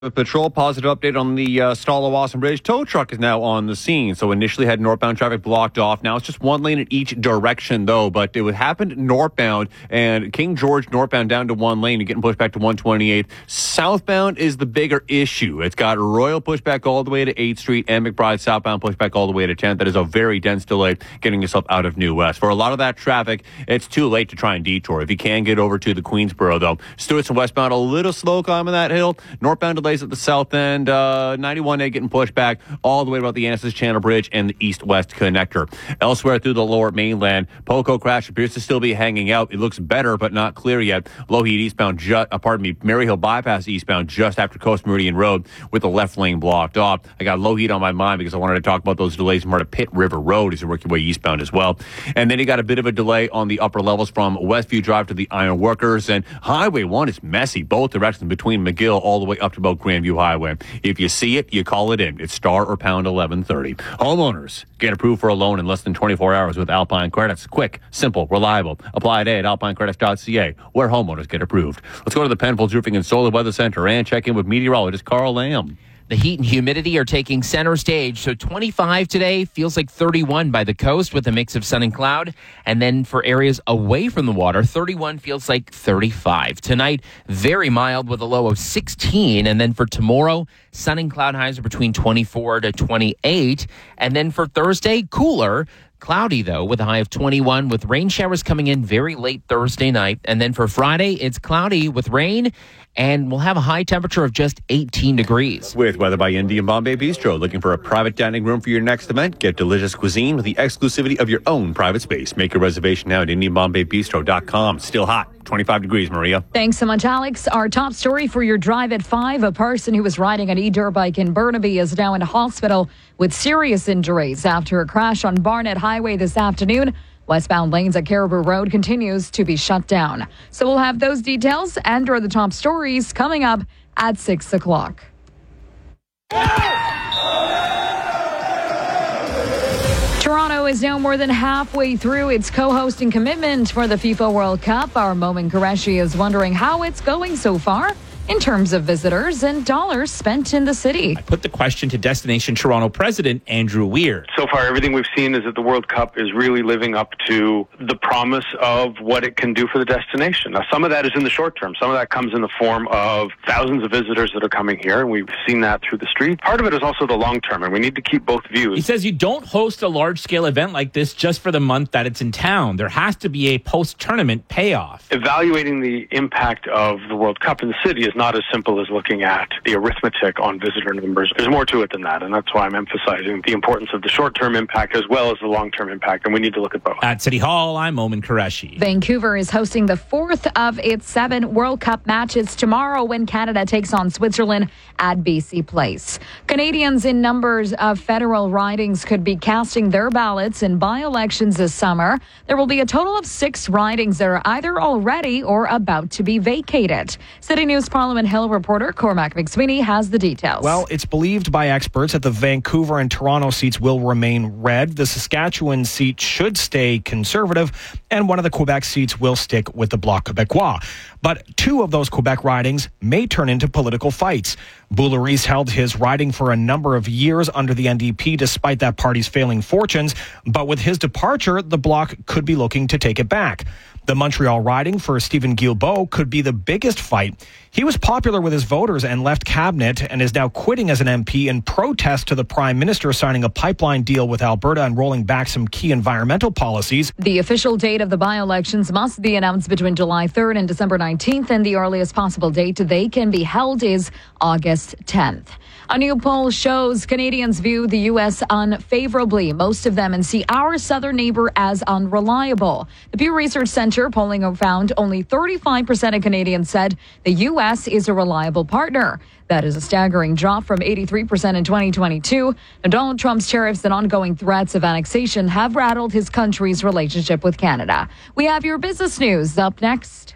A patrol positive update on the Stala-Wasson Bridge. Tow truck is now on the scene. So initially had northbound traffic blocked off. Now it's just one lane in each direction, though. But it would happen northbound, and King George northbound down to one lane. You're getting pushed back to 128th. Southbound is the bigger issue. It's got Royal pushback all the way to 8th Street and McBride southbound pushback all the way to 10th. That is a very dense delay getting yourself out of New West. For a lot of that traffic, it's too late to try and detour. If you can get over to the Queensboro, though. Stewart westbound, a little slow climbing that hill. Northbound delays at the south end, 91A getting pushed back all the way about the Annacis Channel Bridge and the east-west connector. Elsewhere through the lower mainland, Poco crash appears to still be hanging out. It looks better, but not clear yet. Low heat eastbound, Maryhill bypass eastbound just after Coast Meridian Road with the left lane blocked off. I got low heat on my mind because I wanted to talk about those delays more to Pitt River Road as you work your way eastbound as well. And then you got a bit of a delay on the upper levels from Westview Drive to the Iron Workers, and Highway 1 is messy both directions between McGill all the way up to about Grandview Highway. If you see it, you call it in. It's star or pound 1130. Homeowners get approved for a loan in less than 24 hours with Alpine Credits. Quick, simple, reliable. Apply today at alpinecredits.ca, where homeowners get approved. Let's go to the Penfolds Roofing and Solar Weather Center and check in with meteorologist Carl Lamb. The heat and humidity are taking center stage. So 25 today feels like 31 by the coast with a mix of sun and cloud. And then for areas away from the water, 31 feels like 35. Tonight, very mild with a low of 16. And then for tomorrow, sun and cloud highs are between 24 to 28. And then for Thursday, cooler. Cloudy, though, with a high of 21, with rain showers coming in very late Thursday night. And then for Friday, it's cloudy with rain, and we'll have a high temperature of just 18 degrees. With Weather by Indian Bombay Bistro. Looking for a private dining room for your next event? Get delicious cuisine with the exclusivity of your own private space. Make a reservation now at IndianBombayBistro.com. Still hot. 25 degrees, Maria. Thanks so much, Alex. Our top story for your drive at 5. A person who was riding an e-dirt bike in Burnaby is now in hospital with serious injuries after a crash on Barnett Highway this afternoon. Westbound lanes at Caribou Road continues to be shut down. So we'll have those details and or the top stories coming up at 6 o'clock. Toronto is now more than halfway through its co-hosting commitment for the FIFA World Cup. Our Momin Qureshi is wondering how it's going so far in terms of visitors and dollars spent in the city. I put the question to Destination Toronto President Andrew Weir. So far, everything we've seen is that the World Cup is really living up to the promise of what it can do for the destination. Now, some of that is in the short term. Some of that comes in the form of thousands of visitors that are coming here, and we've seen that through the street. Part of it is also the long term, and we need to keep both views. He says you don't host a large-scale event like this just for the month that it's in town. There has to be a post-tournament payoff. Evaluating the impact of the World Cup in the city is not as simple as looking at the arithmetic on visitor numbers. There's more to it than that, and that's why I'm emphasizing the importance of the short-term impact as well as the long-term impact, and we need to look at both. At City Hall, I'm Momin Qureshi. Vancouver is hosting the 4th of its 7 World Cup matches tomorrow when Canada takes on Switzerland at BC Place. Canadians in numbers of federal ridings could be casting their ballots in by-elections this summer. There will be a total of 6 ridings that are either already or about to be vacated. City News Parliament Hill reporter Cormac McSweeney has the details. Well, it's believed by experts that the Vancouver and Toronto seats will remain red. The Saskatchewan seat should stay conservative, and one of the Quebec seats will stick with the Bloc Québécois. But 2 of those Quebec ridings may turn into political fights. Boularice held his riding for a number of years under the NDP despite that party's failing fortunes, but with his departure, the Bloc could be looking to take it back. The Montreal riding for Stephen Guilbeault could be the biggest fight. He was popular with his voters and left cabinet and is now quitting as an MP in protest to the Prime Minister signing a pipeline deal with Alberta and rolling back some key environmental policies. The official date of the by-elections must be announced between July 3rd and December 19th, and the earliest possible date they can be held is August 10th. A new poll shows Canadians view the U.S. unfavorably, most of them, and see our southern neighbor as unreliable. The Pew Research Center polling found only 35% of Canadians said the U.S. is a reliable partner. That is a staggering drop from 83% in 2022. And Donald Trump's tariffs and ongoing threats of annexation have rattled his country's relationship with Canada. We have your business news up next.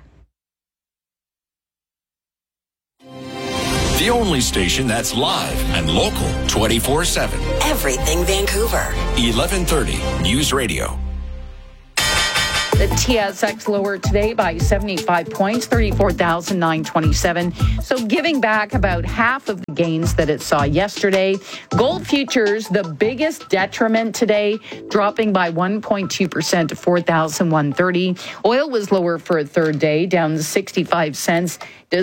The only station that's live and local 24/7. Everything Vancouver. 1130 News Radio. The TSX lower today by 75 points, 34,927. So giving back about half of the gains that it saw yesterday. Gold futures, the biggest detriment today, dropping by 1.2% to 4,130. Oil was lower for a third day, down 65 cents to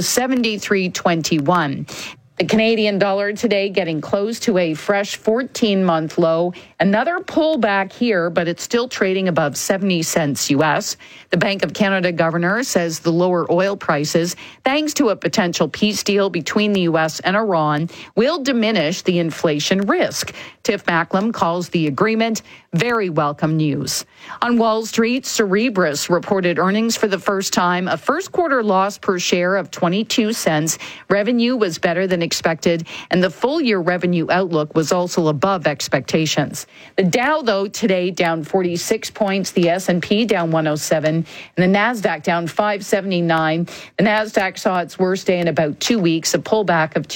73.21. The Canadian dollar today getting close to a fresh 14-month low. Another pullback here, but it's still trading above 70 cents U.S. The Bank of Canada governor says the lower oil prices, thanks to a potential peace deal between the U.S. and Iran, will diminish the inflation risk. Tiff Macklem calls the agreement very welcome news. On Wall Street, Cerebras reported earnings for the first time, a first quarter loss per share of 22 cents. Revenue was better than expected, and the full year revenue outlook was also above expectations. The Dow, though, today down 46 points, the S&P down 107, and the NASDAQ down 579. The NASDAQ saw its worst day in about 2 weeks, a pullback of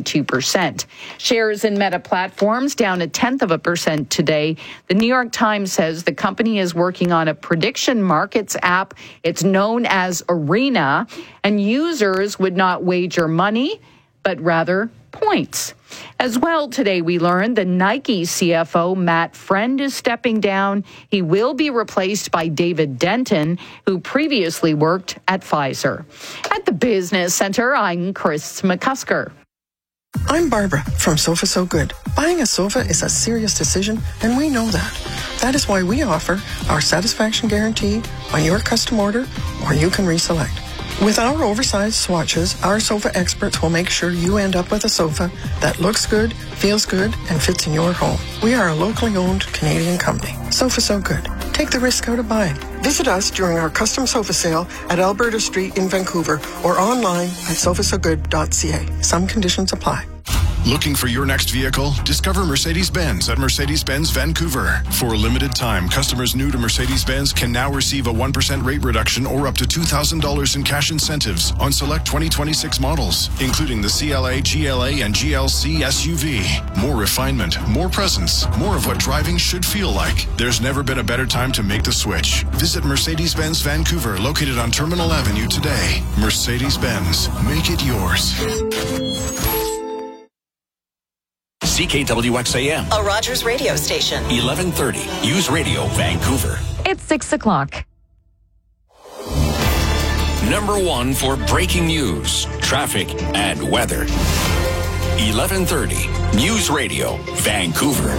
2.2%. Shares in Meta Platforms down 0.1% today. The New York Times says the company is working on a prediction markets app. It's known as Arena, and users would not wager money, but rather points. As well, today we learned the Nike CFO, Matt Friend, is stepping down. He will be replaced by David Denton, who previously worked at Pfizer. At the Business Center, I'm Chris McCusker. I'm Barbara from Sofa So Good. Buying a sofa is a serious decision, and we know that. That is why we offer our satisfaction guarantee on your custom order, or you can reselect. With our oversized swatches, our sofa experts will make sure you end up with a sofa that looks good, feels good, and fits in your home. We are a locally owned Canadian company. Sofa So Good. Take the risk out of buying. Visit us during our custom sofa sale at Alberta Street in Vancouver or online at sofasogood.ca. Some conditions apply. Looking for your next vehicle? Discover Mercedes-Benz at Mercedes-Benz Vancouver. For a limited time, customers new to Mercedes-Benz can now receive a 1% rate reduction or up to $2,000 in cash incentives on select 2026 models, including the CLA, GLA, and GLC SUV. More refinement, more presence, more of what driving should feel like. There's never been a better time to make the switch. Visit Mercedes-Benz Vancouver, located on Terminal Avenue today. Mercedes-Benz. Make it yours. CKWXAM, a Rogers radio station. 1130, News Radio, Vancouver. It's 6 o'clock. Number one for breaking news, traffic, and weather. 1130, News Radio, Vancouver.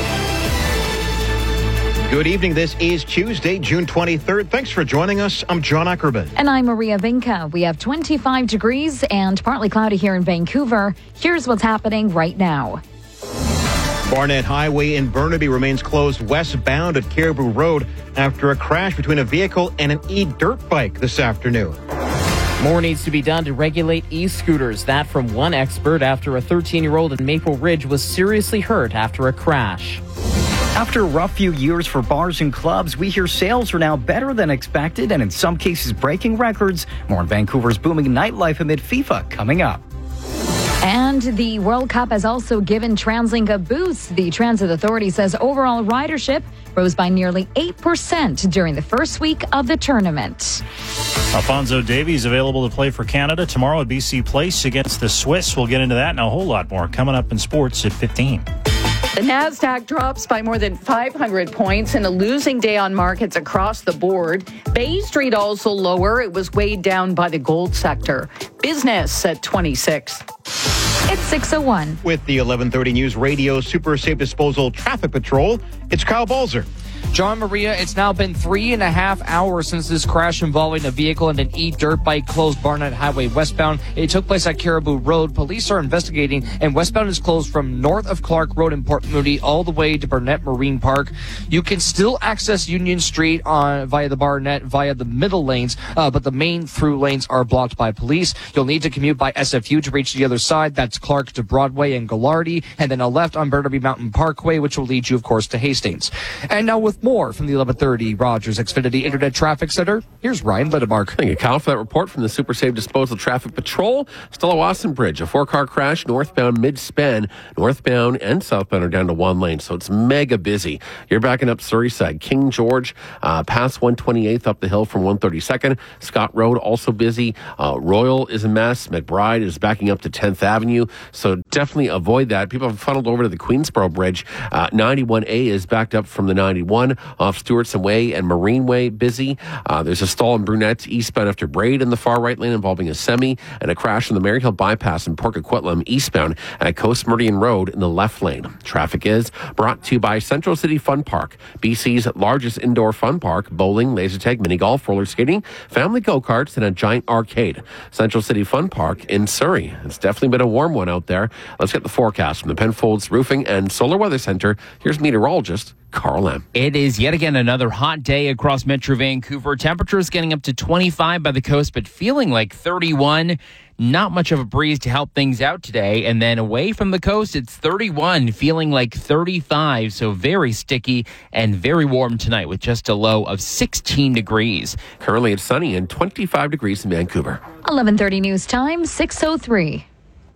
Good evening. This is Tuesday, June 23rd. Thanks for joining us. I'm John Ackerman. And I'm Maria Vinca. We have 25 degrees and partly cloudy here in Vancouver. Here's what's happening right now. Barnett Highway in Burnaby remains closed westbound at Caribou Road after a crash between a vehicle and an e-dirt bike this afternoon. More needs to be done to regulate e-scooters. That from one expert after a 13-year-old in Maple Ridge was seriously hurt after a crash. After a rough few years for bars and clubs, we hear sales are now better than expected and in some cases breaking records. More on Vancouver's booming nightlife amid FIFA coming up. And the World Cup has also given TransLink a boost. The Transit Authority says overall ridership rose by nearly 8% during the first week of the tournament. Alphonso Davies available to play for Canada tomorrow at BC Place against the Swiss. We'll get into that and a whole lot more coming up in sports at 15. The NASDAQ drops by more than 500 points in a losing day on markets across the board. Bay Street also lower. It was weighed down by the gold sector. Business at 26. It's 6:01. With the 1130 News Radio Super Safe Disposal Traffic Patrol, it's Kyle Balzer. John Maria, it's now been 3.5 hours since this crash involving a vehicle and an e-dirt bike closed Barnett Highway westbound. It took place at Caribou Road. Police are investigating, and westbound is closed from north of Clark Road in Port Moody all the way to Barnett Marine Park. You can still access Union Street via the Barnett via the middle lanes, but the main through lanes are blocked by police. You'll need to commute by SFU to reach the other side. That's Clark to Broadway and Gallardi, and then a left on Burnaby Mountain Parkway, which will lead you, of course, to Hastings. And now with With more from the 1130 Rogers Xfinity Internet Traffic Center, here's Ryan Lindemark. Thank you, Kyle, for that report from the Super Safe Disposal Traffic Patrol. Stella Wasson Bridge, a 4-car crash, northbound mid-span. Northbound and southbound are down to 1 lane, so it's mega busy. You're backing up Surrey side. King George, past 128th up the hill from 132nd. Scott Road, also busy. Royal is a mess. McBride is backing up to 10th Avenue, so definitely avoid that. People have funneled over to the Queensboro Bridge. 91A is backed up from the 91 off Stewartson Way and Marine Way, busy. There's a stall in Brunette eastbound after Braid in the far right lane involving a semi, and a crash on the Maryhill bypass in Port Coquitlam eastbound at Coast Meridian Road in the left lane. Traffic is brought to you by Central City Fun Park, BC's largest indoor fun park, bowling, laser tag, mini golf, roller skating, family go-karts, and a giant arcade. Central City Fun Park in Surrey. It's definitely been a warm one out there. Let's get the forecast from the Penfolds Roofing and Solar Weather Center. Here's meteorologist Carl M. It is yet again another hot day across Metro Vancouver. Temperatures getting up to 25 by the coast, but feeling like 31. Not much of a breeze to help things out today. And then away from the coast, it's 31, feeling like 35. So very sticky and very warm tonight with just a low of 16 degrees. Currently it's sunny and 25 degrees in Vancouver. 11:30 news time, 6:03.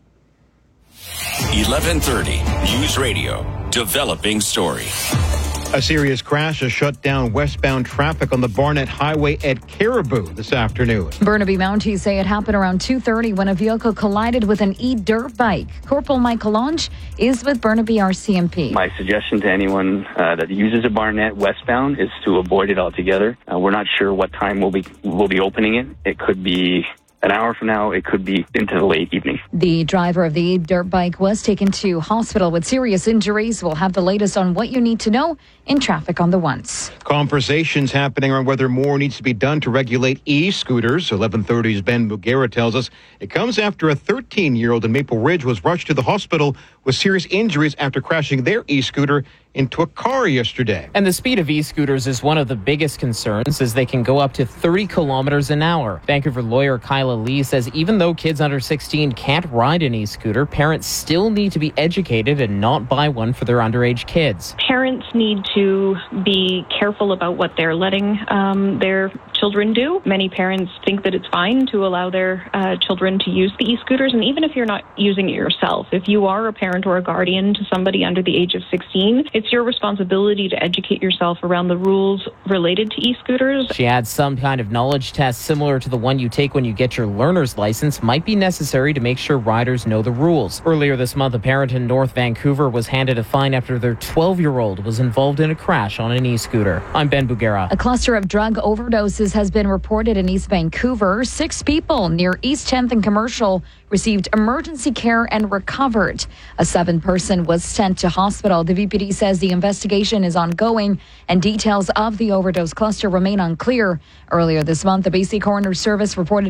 1130 News Radio. Developing story. A serious crash has shut down westbound traffic on the Barnett Highway at Caribou this afternoon. Burnaby Mounties say it happened around 2:30 when a vehicle collided with an e-dirt bike. Corporal Michael Lange is with Burnaby RCMP. My suggestion to anyone that uses a Barnett westbound is to avoid it altogether. We're not sure what time we'll be opening it. It could be an hour from now, it could be into the late evening. The driver of the dirt bike was taken to hospital with serious injuries. We'll have the latest on what you need to know in traffic on the ones. Conversations happening on whether more needs to be done to regulate e-scooters. 1130's Ben Bugera tells us it comes after a 13-year-old in Maple Ridge was rushed to the hospital with serious injuries after crashing their e-scooter into a car yesterday. And the speed of e-scooters is one of the biggest concerns, as they can go up to 30 kilometers an hour. Vancouver lawyer Kyla Lee says even though kids under 16 can't ride an e-scooter, parents still need to be educated and not buy one for their underage kids. Parents need to be careful about what they're letting their children do. Many parents think that it's fine to allow their children to use the e-scooters, and even if you're not using it yourself, if you are a parent or a guardian to somebody under the age of 16, it's your responsibility to educate yourself around the rules related to e-scooters. She adds some kind of knowledge test similar to the one you take when you get your learner's license might be necessary to make sure riders know the rules. Earlier this month, a parent in North Vancouver was handed a fine after their 12-year-old was involved in a crash on an e-scooter. I'm Ben Bugera. A cluster of drug overdoses has been reported in East Vancouver. 6 people near East 10th and Commercial received emergency care and recovered. A 7th person was sent to hospital. The VPD says the investigation is ongoing and details of the overdose cluster remain unclear. Earlier this month, the BC Coroner's Service reported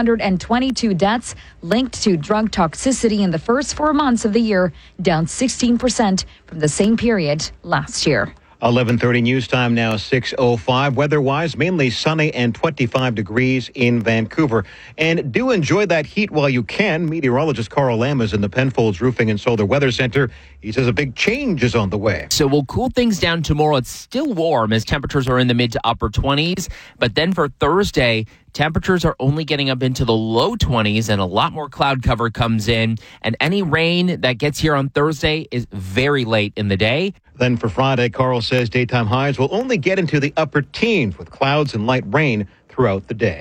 522 deaths linked to drug toxicity in the first 4 months of the year, down 16% from the same period last year. 11:30 news time now, 6:05. Weather-wise, mainly sunny and 25 degrees in Vancouver. And do enjoy that heat while you can. Meteorologist Carl Lam is in the Penfolds Roofing and Solar Weather Center. He says a big change is on the way. So we'll cool things down tomorrow. It's still warm as temperatures are in the mid to upper 20s. But then for Thursday, temperatures are only getting up into the low 20s and a lot more cloud cover comes in. And any rain that gets here on Thursday is very late in the day. Then for Friday, Carl says daytime highs will only get into the upper teens with clouds and light rain throughout the day.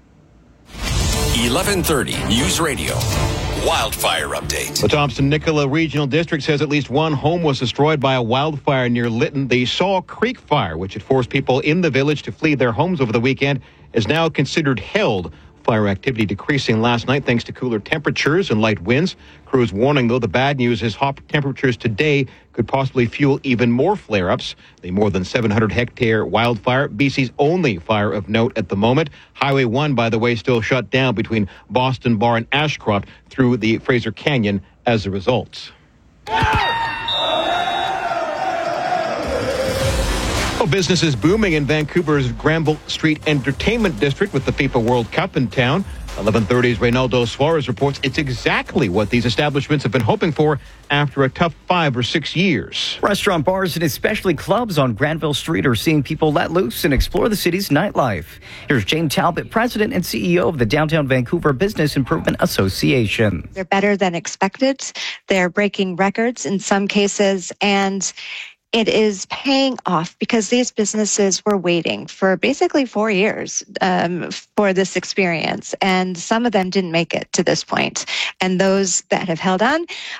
1130 News Radio. Wildfire update. The Thompson-Nicola Regional District says at least one home was destroyed by a wildfire near Lytton. The Saw Creek fire, which had forced people in the village to flee their homes over the weekend, is now considered held. Fire activity decreasing last night thanks to cooler temperatures and light winds. Crews warning, though, the bad news is hot temperatures today could possibly fuel even more flare-ups. The more than 700-hectare wildfire, BC's only fire of note at the moment. Highway 1, by the way, still shut down between Boston Bar and Ashcroft through the Fraser Canyon as a result. Well, business is booming in Vancouver's Granville Street Entertainment District with the FIFA World Cup in town. 11:30's Reynaldo Suarez reports it's exactly what these establishments have been hoping for after a tough 5 or 6 years. Restaurant, bars, and especially clubs on Granville Street are seeing people let loose and explore the city's nightlife. Here's Jane Talbot, President and CEO of the Downtown Vancouver Business Improvement Association. They're better than expected. They're breaking records in some cases, and it is paying off because these businesses were waiting for basically 4 years for this experience, and some of them didn't make it to this point. And those that have held on